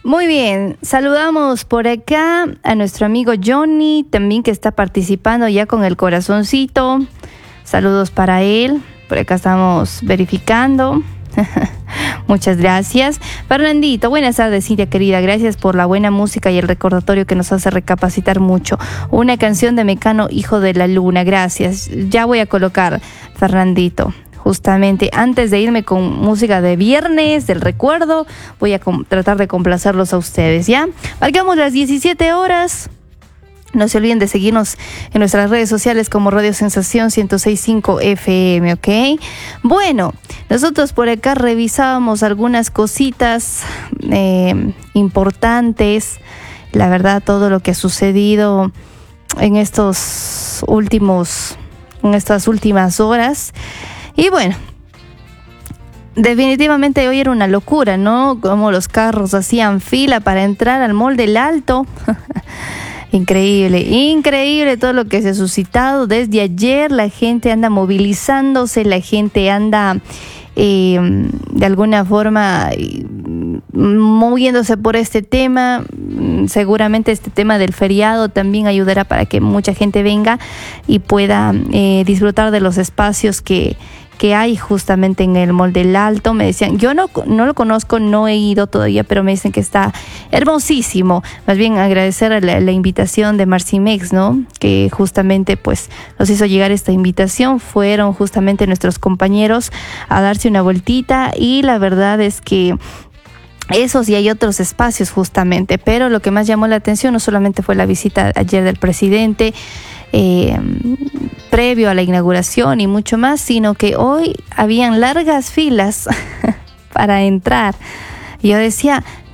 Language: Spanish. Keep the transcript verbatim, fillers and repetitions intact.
Muy bien, saludamos por acá a nuestro amigo Johnny, también que está participando ya con el corazoncito. Saludos para él, por acá estamos verificando. Muchas gracias. Fernandito, buenas tardes, Cintia querida. Gracias por la buena música y el recordatorio que nos hace recapacitar mucho. Una canción de Mecano, Hijo de la Luna. Gracias. Ya voy a colocar, Fernandito. Justamente antes de irme con música de viernes, del recuerdo, voy a tratar de complacerlos a ustedes, ¿ya? Marcamos las diecisiete horas. No se olviden de seguirnos en nuestras redes sociales como Radio Sensación ciento seis punto cinco F M, ¿ok? Bueno, nosotros por acá revisábamos algunas cositas eh, importantes. La verdad, todo lo que ha sucedido en estos últimos, en estas últimas horas. Y bueno, definitivamente hoy era una locura, ¿no? Como los carros hacían fila para entrar al Mall del Alto. Increíble, increíble todo lo que se ha suscitado desde ayer. La gente anda movilizándose, la gente anda eh, de alguna forma eh, moviéndose por este tema. Seguramente este tema del feriado también ayudará para que mucha gente venga y pueda eh, disfrutar de los espacios que que hay justamente en el Mall del Alto. Me decían, yo no, no lo conozco, no he ido todavía, pero me dicen que está hermosísimo. Más bien agradecer la, la invitación de Marcimex, ¿no? Que justamente pues nos hizo llegar esta invitación. Fueron justamente nuestros compañeros a darse una vueltita y la verdad es que esos y hay otros espacios justamente, pero lo que más llamó la atención no solamente fue la visita ayer del presidente, Eh, previo a la inauguración y mucho más, sino que hoy habían largas filas para entrar. Yo decía,